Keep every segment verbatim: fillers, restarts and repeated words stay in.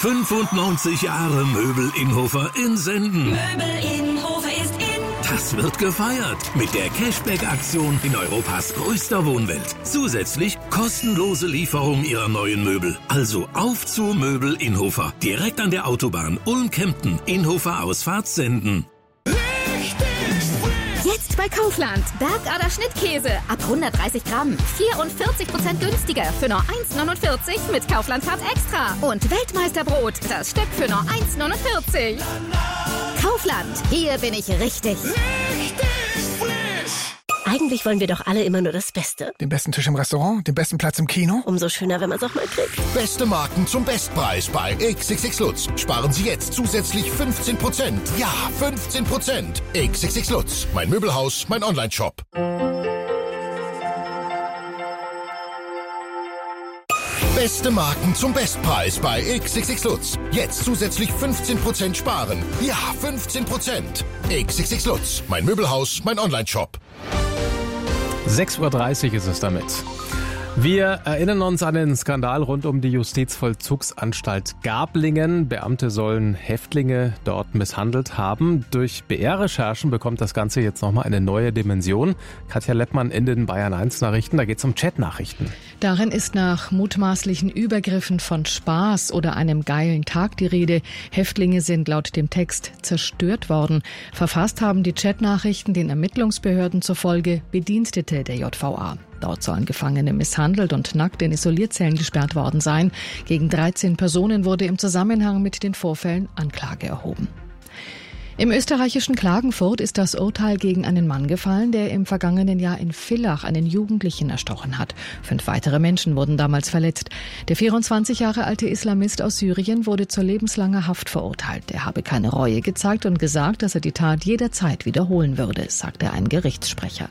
fünfundneunzig Jahre Möbel Innhofer in Senden. Möbel Innhofer ist in. Das wird gefeiert mit der Cashback-Aktion in Europas größter Wohnwelt. Zusätzlich kostenlose Lieferung Ihrer neuen Möbel. Also auf zu Möbel Innhofer. Direkt an der Autobahn Ulm-Kempten. Innhofer Ausfahrt Senden. Jetzt bei Kaufland. Bergader Schnittkäse. Ab hundertdreißig Gramm. vierundvierzig Prozent günstiger für nur eins neunundvierzig mit Kaufland Card Extra. Und Weltmeisterbrot. Das Stück für nur eins neunundvierzig. Kaufland. Hier bin ich richtig. Richtig frisch. Eigentlich wollen wir doch alle immer nur das Beste. Den besten Tisch im Restaurant, den besten Platz im Kino. Umso schöner, wenn man es auch mal kriegt. Beste Marken zum Bestpreis bei X X X Lutz. Sparen Sie jetzt zusätzlich fünfzehn Prozent. Ja, fünfzehn Prozent. X X X Lutz. Mein Möbelhaus, mein Online-Shop. Beste Marken zum Bestpreis bei X X X Lutz. Jetzt zusätzlich fünfzehn Prozent sparen. Ja, fünfzehn Prozent. X X X Lutz. Mein Möbelhaus, mein Online-Shop. sechs Uhr dreißig ist es damit. Wir erinnern uns an den Skandal rund um die Justizvollzugsanstalt Gablingen. Beamte sollen Häftlinge dort misshandelt haben. Durch B R-Recherchen bekommt das Ganze jetzt nochmal eine neue Dimension. Katja Leppmann in den Bayern eins Nachrichten, da geht es um Chatnachrichten. Darin ist nach mutmaßlichen Übergriffen von Spaß oder einem geilen Tag die Rede. Häftlinge sind laut dem Text zerstört worden. Verfasst haben die Chatnachrichten den Ermittlungsbehörden zufolge Bedienstete der J V A. Dort sollen Gefangene misshandelt und nackt in Isolierzellen gesperrt worden sein. Gegen dreizehn Personen wurde im Zusammenhang mit den Vorfällen Anklage erhoben. Im österreichischen Klagenfurt ist das Urteil gegen einen Mann gefallen, der im vergangenen Jahr in Villach einen Jugendlichen erstochen hat. Fünf weitere Menschen wurden damals verletzt. Der vierundzwanzig Jahre alte Islamist aus Syrien wurde zu lebenslanger Haft verurteilt. Er habe keine Reue gezeigt und gesagt, dass er die Tat jederzeit wiederholen würde, sagte ein Gerichtssprecher.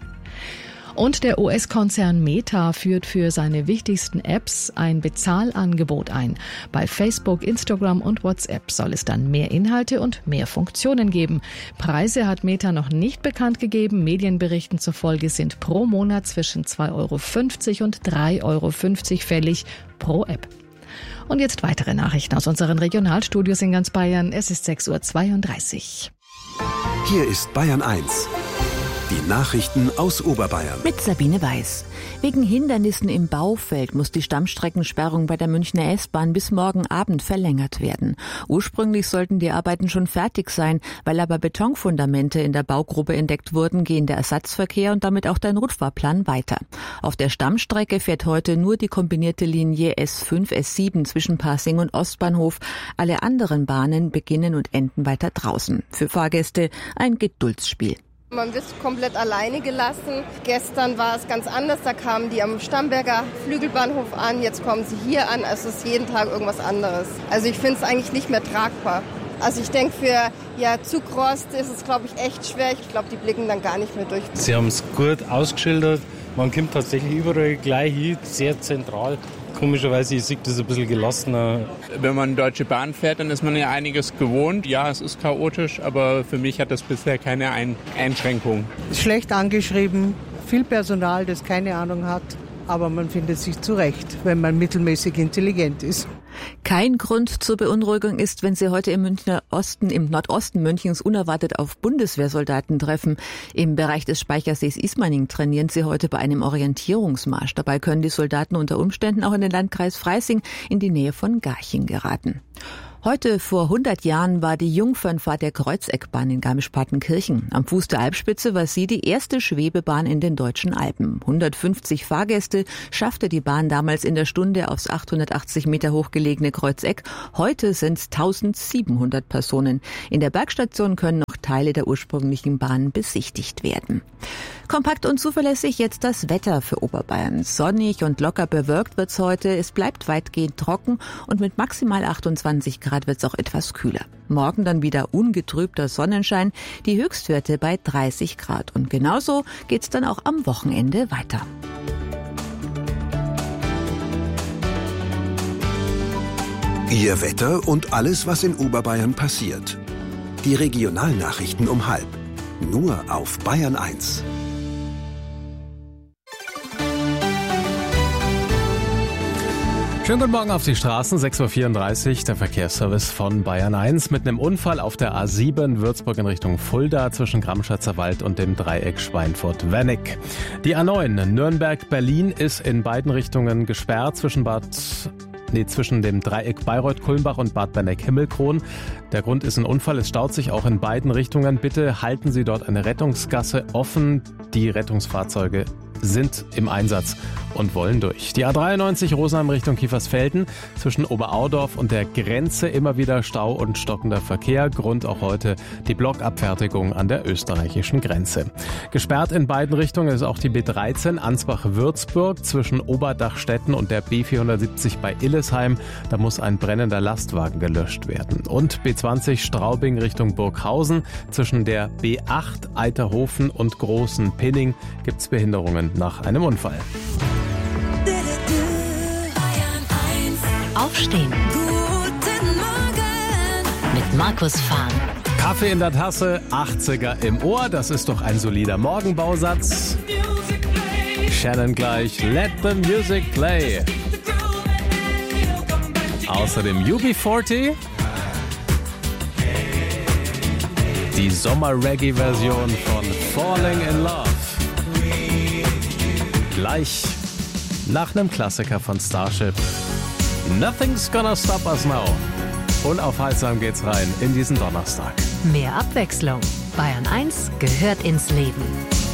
Und der U S-Konzern Meta führt für seine wichtigsten Apps ein Bezahlangebot ein. Bei Facebook, Instagram und WhatsApp soll es dann mehr Inhalte und mehr Funktionen geben. Preise hat Meta noch nicht bekannt gegeben. Medienberichten zufolge sind pro Monat zwischen zwei Euro fünfzig und drei Euro fünfzig fällig pro App. Und jetzt weitere Nachrichten aus unseren Regionalstudios in ganz Bayern. Es ist sechs Uhr zweiunddreißig. Hier ist Bayern eins. Die Nachrichten aus Oberbayern. Mit Sabine Weiß. Wegen Hindernissen im Baufeld muss die Stammstreckensperrung bei der Münchner S-Bahn bis morgen Abend verlängert werden. Ursprünglich sollten die Arbeiten schon fertig sein, weil aber Betonfundamente in der Baugruppe entdeckt wurden, gehen der Ersatzverkehr und damit auch der Notfahrplan weiter. Auf der Stammstrecke fährt heute nur die kombinierte Linie S fünf, S sieben zwischen Pasing und Ostbahnhof. Alle anderen Bahnen beginnen und enden weiter draußen. Für Fahrgäste ein Geduldsspiel. Man wird komplett alleine gelassen. Gestern war es ganz anders, da kamen die am Starnberger Flügelbahnhof an, jetzt kommen sie hier an, also es ist jeden Tag irgendwas anderes. Also ich finde es eigentlich nicht mehr tragbar. Also ich denke, für ja, Zugrost ist es, glaube ich, echt schwer. Ich glaube, die blicken dann gar nicht mehr durch. Sie haben es gut ausgeschildert. Man kommt tatsächlich überall gleich hin, sehr zentral. Komischerweise, ich sehe das ein bisschen gelassener. Wenn man Deutsche Bahn fährt, dann ist man ja einiges gewohnt. Ja, es ist chaotisch, aber für mich hat das bisher keine Ein- Einschränkung. Schlecht angeschrieben, viel Personal, das keine Ahnung hat. Aber man findet sich zurecht, wenn man mittelmäßig intelligent ist. Kein Grund zur Beunruhigung ist, wenn Sie heute im Münchner Osten, im Nordosten Münchens unerwartet auf Bundeswehrsoldaten treffen. Im Bereich des Speichersees Ismaning trainieren Sie heute bei einem Orientierungsmarsch. Dabei können die Soldaten unter Umständen auch in den Landkreis Freising in die Nähe von Garching geraten. Heute vor hundert Jahren war die Jungfernfahrt der Kreuzeckbahn in Garmisch-Partenkirchen. Am Fuß der Alpspitze war sie die erste Schwebebahn in den deutschen Alpen. hundertfünfzig Fahrgäste schaffte die Bahn damals in der Stunde aufs achthundertachtzig Meter hoch gelegene Kreuzeck. Heute sind es eintausendsiebenhundert Personen. In der Bergstation können noch Teile der ursprünglichen Bahn besichtigt werden. Kompakt und zuverlässig jetzt das Wetter für Oberbayern. Sonnig und locker bewölkt wird's heute. Es bleibt weitgehend trocken und mit maximal achtundzwanzig Grad wird's auch etwas kühler. Morgen dann wieder ungetrübter Sonnenschein, die Höchstwerte bei dreißig Grad. Und genauso geht's dann auch am Wochenende weiter. Ihr Wetter und alles, was in Oberbayern passiert. Die Regionalnachrichten um halb. Nur auf Bayern eins. Schönen guten Morgen auf die Straßen, sechs Uhr vierunddreißig, der Verkehrsservice von Bayern eins mit einem Unfall auf der A sieben Würzburg in Richtung Fulda zwischen Gramschatzer Wald und dem Dreieck Schweinfurt-Wernick. Die A neun Nürnberg-Berlin ist in beiden Richtungen gesperrt zwischen Bad Nee, zwischen dem Dreieck Bayreuth-Kulmbach und Bad Benneck-Himmelkron. Der Grund ist ein Unfall. Es staut sich auch in beiden Richtungen. Bitte halten Sie dort eine Rettungsgasse offen. Die Rettungsfahrzeuge sind im Einsatz und wollen durch. Die A dreiundneunzig Rosenheim Richtung Kiefersfelden zwischen Oberaudorf und der Grenze immer wieder Stau und stockender Verkehr. Grund auch heute die Blockabfertigung an der österreichischen Grenze. Gesperrt in beiden Richtungen ist auch die B dreizehn Ansbach-Würzburg zwischen Oberdachstetten und der B vierhundertsiebzig bei Illesheim. Da muss ein brennender Lastwagen gelöscht werden. Und B zwanzig Straubing Richtung Burghausen zwischen der B acht Eiterhofen und Großen Pinning gibt es Behinderungen nach einem Unfall. Aufstehen. Guten Morgen. Mit Markus Fahn. Kaffee in der Tasse, achtziger im Ohr. Das ist doch ein solider Morgenbausatz. Shannon gleich. Let the music play. Außerdem U B vierzig. Die Sommer-Reggae-Version von Falling in Love. Gleich nach einem Klassiker von Starship. Nothing's gonna stop us now. Unaufhaltsam geht's rein in diesen Donnerstag. Mehr Abwechslung. Bayern eins gehört ins Leben.